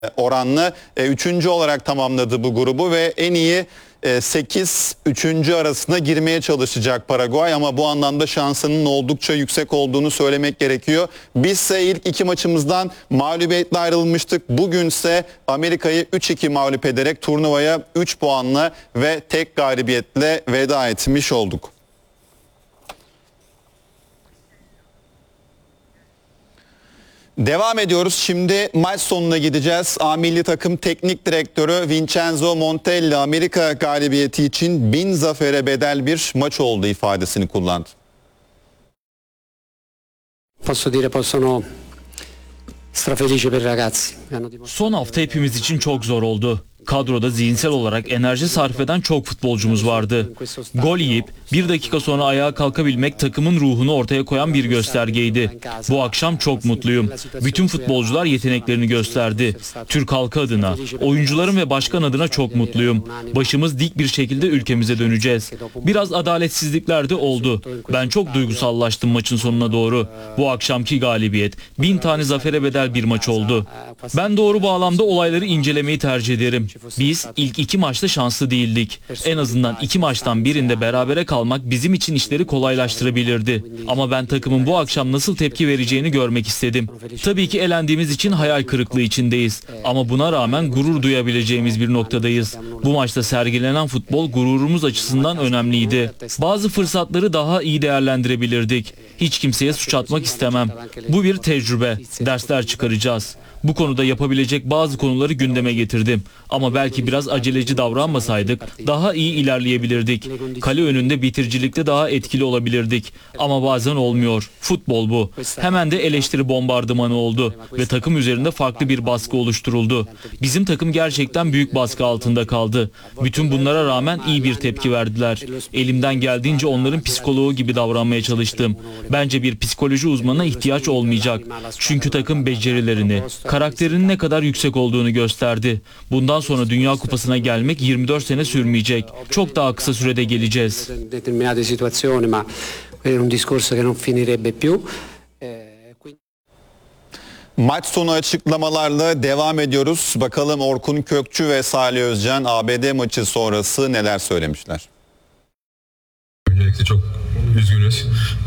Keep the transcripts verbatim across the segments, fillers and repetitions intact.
oranlı üçüncü olarak tamamladı bu grubu ve en iyi sekiz üçüncü arasına girmeye çalışacak Paraguay, ama bu anlamda şansının oldukça yüksek olduğunu söylemek gerekiyor. Bizse ilk iki maçımızdan mağlubiyetle ayrılmıştık. Bugünse Amerika'yı üç iki mağlup ederek turnuvaya üç puanla ve tek galibiyetle veda etmiş olduk. Devam ediyoruz. Şimdi maç sonuna gideceğiz. A milli takım teknik direktörü Vincenzo Montella Amerika galibiyeti için bin zafere bedel bir maç oldu ifadesini kullandı. Posso dire, sono strafelice per i ragazzi. Son hafta hepimiz için çok zor oldu. Kadroda zihinsel olarak enerji sarf eden çok futbolcumuz vardı. Gol yiyip bir dakika sonra ayağa kalkabilmek takımın ruhunu ortaya koyan bir göstergeydi. Bu akşam çok mutluyum. Bütün futbolcular yeteneklerini gösterdi. Türk halkı adına, oyuncularım ve başkan adına çok mutluyum. Başımız dik bir şekilde ülkemize döneceğiz. Biraz adaletsizlikler de oldu. Ben çok duygusallaştım maçın sonuna doğru. Bu akşamki galibiyet bin tane zafere bedel bir maç oldu. Ben doğru bağlamda olayları incelemeyi tercih ederim. Biz ilk iki maçta şanslı değildik. En azından iki maçtan birinde berabere kalmak bizim için işleri kolaylaştırabilirdi. Ama ben takımın bu akşam nasıl tepki vereceğini görmek istedim. Tabii ki elendiğimiz için hayal kırıklığı içindeyiz. Ama buna rağmen gurur duyabileceğimiz bir noktadayız. Bu maçta sergilenen futbol gururumuz açısından önemliydi. Bazı fırsatları daha iyi değerlendirebilirdik. Hiç kimseye suç atmak istemem. Bu bir tecrübe. Dersler çıkaracağız. Bu konuda yapabilecek bazı konuları gündeme getirdim. Ama belki biraz aceleci davranmasaydık daha iyi ilerleyebilirdik. Kale önünde bitiricilikte daha etkili olabilirdik. Ama bazen olmuyor. Futbol bu. Hemen de eleştiri bombardımanı oldu ve takım üzerinde farklı bir baskı oluşturuldu. Bizim takım gerçekten büyük baskı altında kaldı. Bütün bunlara rağmen iyi bir tepki verdiler. Elimden geldiğince onların psikoloğu gibi davranmaya çalıştım. Bence bir psikoloji uzmanına ihtiyaç olmayacak. Çünkü takım becerilerini, karakterinin ne kadar yüksek olduğunu gösterdi. Bundan sonra Dünya Kupası'na gelmek yirmi dört sene sürmeyecek. Çok daha kısa sürede geleceğiz. Maç sonu açıklamalarla devam ediyoruz. Bakalım Orkun Kökçü ve Salih Özcan A B D maçı sonrası neler söylemişler. Öncelikle çok üzgünüz.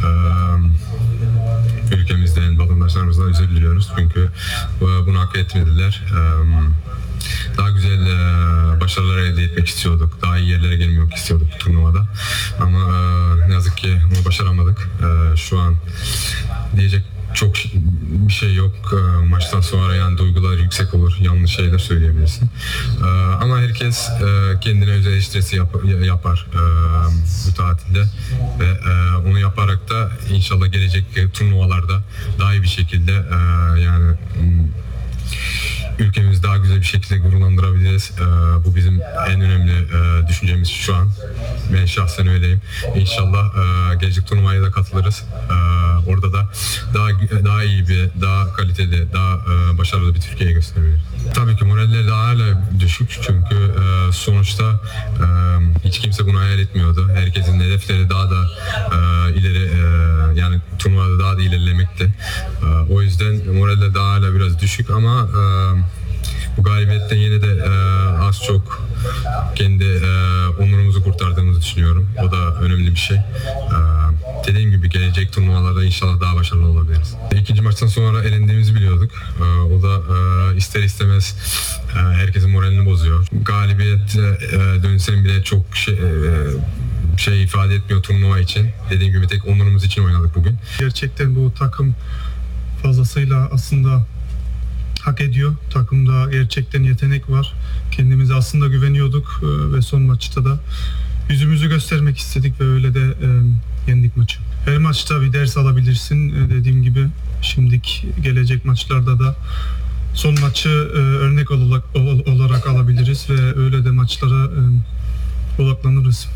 Ee, ülkemizden, vatandaşlarımızdan özür diliyoruz. Çünkü bunu hak etmediler. Ee, daha güzel başarılar elde etmek istiyorduk. Daha iyi yerlere gelmek istiyorduk bu turnuvada. Ama e, ne yazık ki bunu başaramadık. E, şu an diyecek çok bir şey yok. E, maçtan sonra yani duygular yüksek olur. Yanlış şeyler söyleyebilirsin. E, ama herkes e, kendine özel eleştirisi yap, yapar e, bu tatilde ve e, onu yaparak da inşallah gelecek turnuvalarda daha iyi bir şekilde e, yani ülkemizi daha güzel bir şekilde gururlandırabiliriz. Ee, bu bizim en önemli e, düşüncemiz şu an. Ben şahsen öyleyim. İnşallah e, gelecek turnuvaya da katılırız. E, orada da daha daha iyi bir, daha kaliteli, daha e, başarılı bir Türkiye'yi gösterebiliriz. Tabii ki moraller daha hala düşük çünkü e, sonuçta e, hiç kimse bunu hayal etmiyordu. Herkesin hedefleri daha da e, ileri e, yani turnuvada daha da ilerlemekti. E, o yüzden moraller daha hala biraz düşük ama e, bu galibiyetten yine de e, az çok kendi e, onurumuzu kurtardığımızı düşünüyorum. O da önemli bir şey. E, dediğim gibi gelecek turnuvalarda inşallah daha başarılı olabiliriz. İkinci maçtan sonra elendiğimizi biliyorduk. E, o da e, ister istemez e, herkesin moralini bozuyor. Galibiyet e, dönsem bile çok şey, e, şey ifade etmiyor turnuva için. Dediğim gibi tek onurumuz için oynadık bugün. Gerçekten bu takım fazlasıyla aslında hak ediyor. Takımda gerçekten yetenek var. Kendimize aslında güveniyorduk ve son maçta da yüzümüzü göstermek istedik ve öyle de e, yendik maçı. Her maçta bir ders alabilirsin. E, dediğim gibi şimdiki gelecek maçlarda da son maçı e, örnek olarak, olarak alabiliriz ve öyle de maçlara e, odaklanırız.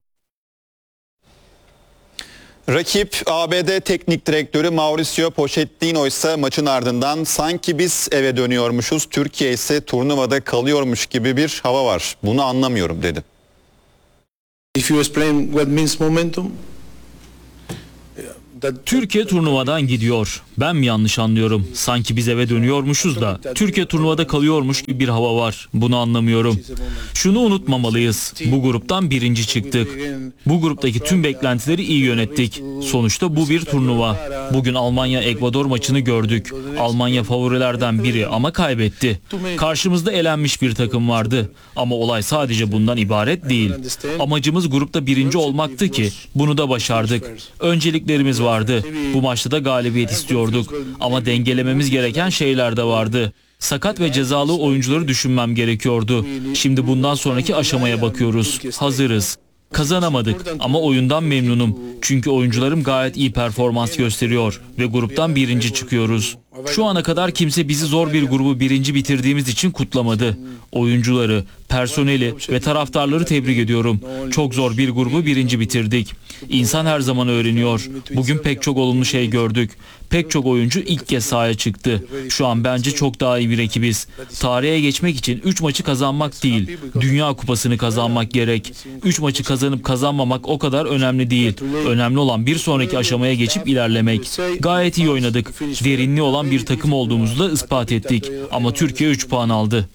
Rakip A B D Teknik Direktörü Mauricio Pochettino ise maçın ardından sanki biz eve dönüyormuşuz, Türkiye ise turnuvada kalıyormuş gibi bir hava var. Bunu anlamıyorum dedi. If you explain what means momentum, Türkiye turnuvadan gidiyor. Ben mi yanlış anlıyorum? Sanki biz eve dönüyormuşuz da Türkiye turnuvada kalıyormuş gibi bir hava var. Bunu anlamıyorum. Şunu unutmamalıyız. Bu gruptan birinci çıktık. Bu gruptaki tüm beklentileri iyi yönettik. Sonuçta bu bir turnuva. Bugün Almanya-Ekvador maçını gördük. Almanya favorilerden biri ama kaybetti. Karşımızda elenmiş bir takım vardı. Ama olay sadece bundan ibaret değil. Amacımız grupta birinci olmaktı ki bunu da başardık. Önceliklerimiz vardı. Bu maçta da galibiyet istiyorduk. Ama dengelememiz gereken şeyler de vardı. Sakat ve cezalı oyuncuları düşünmem gerekiyordu. Şimdi bundan sonraki aşamaya bakıyoruz. Hazırız. Kazanamadık ama oyundan memnunum. Çünkü oyuncularım gayet iyi performans gösteriyor ve gruptan birinci çıkıyoruz. Şu ana kadar kimse bizi zor bir grubu birinci bitirdiğimiz için kutlamadı. Oyuncuları, personeli ve taraftarları tebrik ediyorum. Çok zor bir grubu birinci bitirdik. İnsan her zaman öğreniyor. Bugün pek çok olumlu şey gördük. Pek çok oyuncu ilk kez sahaya çıktı. Şu an bence çok daha iyi bir ekibiz. Tarihe geçmek için üç maçı kazanmak değil, Dünya Kupası'nı kazanmak gerek. üç maçı kazanıp kazanmamak o kadar önemli değil. Önemli olan bir sonraki aşamaya geçip ilerlemek. Gayet iyi oynadık. Derinliği olan bir takım olduğumuzu da ispat ettik. Ama Türkiye üç puan aldı.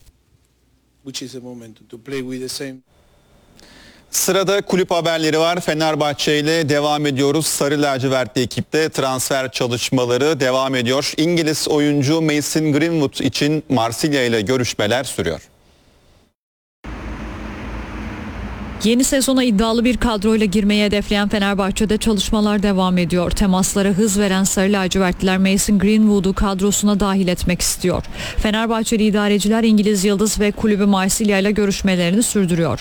Sırada kulüp haberleri var. Fenerbahçe ile devam ediyoruz. Sarı lacivertli ekipte transfer çalışmaları devam ediyor. İngiliz oyuncu Mason Greenwood için Marsilya ile görüşmeler sürüyor. Yeni sezona iddialı bir kadroyla girmeyi hedefleyen Fenerbahçe'de çalışmalar devam ediyor. Temaslara hız veren Sarı lacivertliler Mason Greenwood'u kadrosuna dahil etmek istiyor. Fenerbahçeli idareciler İngiliz yıldız ve kulübü Marsilya ile görüşmelerini sürdürüyor.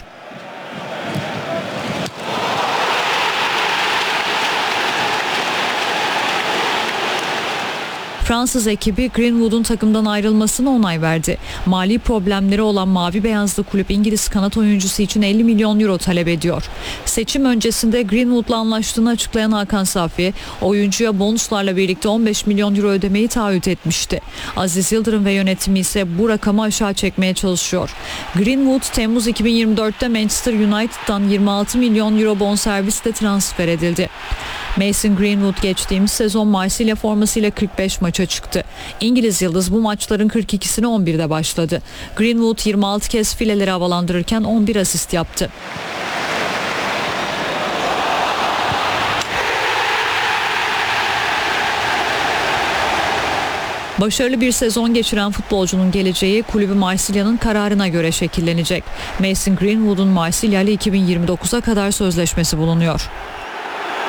Fransız ekibi Greenwood'un takımdan ayrılmasına onay verdi. Mali problemleri olan mavi beyazlı kulüp İngiliz kanat oyuncusu için elli milyon euro talep ediyor. Seçim öncesinde Greenwood'la anlaştığını açıklayan Hakan Safi, oyuncuya bonuslarla birlikte on beş milyon euro ödemeyi taahhüt etmişti. Aziz Yıldırım ve yönetimi ise bu rakamı aşağı çekmeye çalışıyor. Greenwood Temmuz iki bin yirmi dörtte Manchester United'dan yirmi altı milyon euro bonservisle transfer edildi. Mason Greenwood geçtiğimiz sezon Marsilya formasıyla kırk beş maça çıktı. İngiliz yıldız bu maçların kırk ikisini on birde başladı. Greenwood yirmi altı kez fileleri havalandırırken on bir asist yaptı. Başarılı bir sezon geçiren futbolcunun geleceği kulübü Marsilya'nın kararına göre şekillenecek. Mason Greenwood'un Marsilya ile iki bin yirmi dokuza kadar sözleşmesi bulunuyor.